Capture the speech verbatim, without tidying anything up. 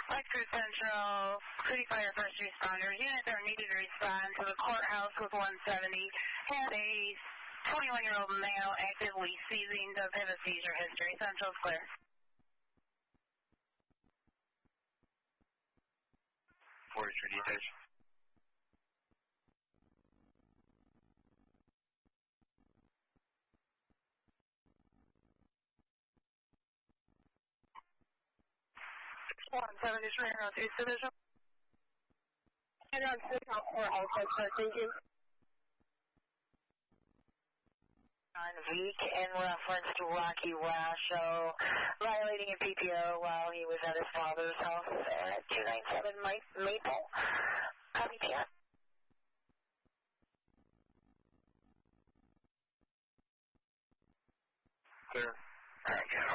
White Crew Central, City Fire First Responders, units are needed to respond to the courthouse with one seventy. Have a twenty-one-year-old male actively seizing, does have a seizure history. Central's clear. forty-three detach. one seventy-three, Northeast Division. And on Central Courthouse, thank you. On Veek in reference to Rocky Washoe violating a P P O while he was at his father's house at two ninety-seven Maple. Copy, T R. Clear. Alright,